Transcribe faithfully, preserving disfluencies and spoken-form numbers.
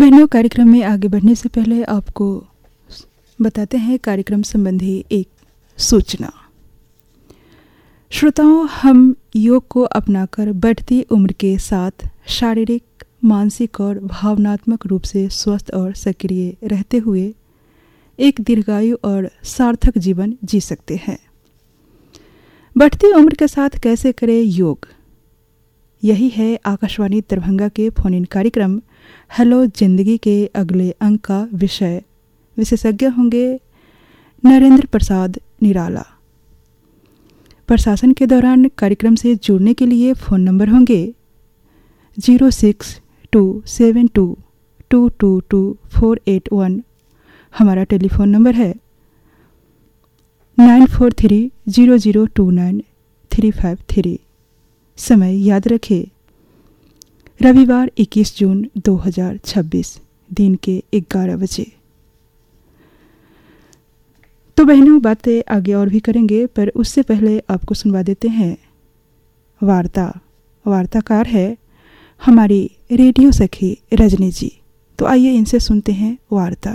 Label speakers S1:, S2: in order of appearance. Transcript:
S1: बहनों, कार्यक्रम में आगे बढ़ने से पहले आपको बताते हैं कार्यक्रम संबंधी एक सूचना। श्रोताओं, हम योग को अपनाकर बढ़ती उम्र के साथ शारीरिक, मानसिक और भावनात्मक रूप से स्वस्थ और सक्रिय रहते हुए एक दीर्घायु और सार्थक जीवन जी सकते हैं। बढ़ती उम्र के साथ कैसे करें योग, यही है आकाशवाणी दरभंगा के फोन इन कार्यक्रम हेलो जिंदगी के अगले अंक का विषय। विशेषज्ञ होंगे नरेंद्र प्रसाद निराला। प्रशासन के दौरान कार्यक्रम से जुड़ने के लिए फ़ोन नंबर होंगे zero six to seven to to to to four eight one. हमारा टेलीफोन नंबर है nine four three zero zero to nine three five three. समय याद रखें, रविवार इक्कीस जून दो हज़ार छब्बीस, दिन के ग्यारह बजे। तो बहनों, बातें आगे और भी करेंगे, पर उससे पहले आपको सुनवा देते हैं वार्ता। वार्ताकार है हमारी रेडियो सखी रजनी जी। तो आइए इनसे सुनते हैं वार्ता।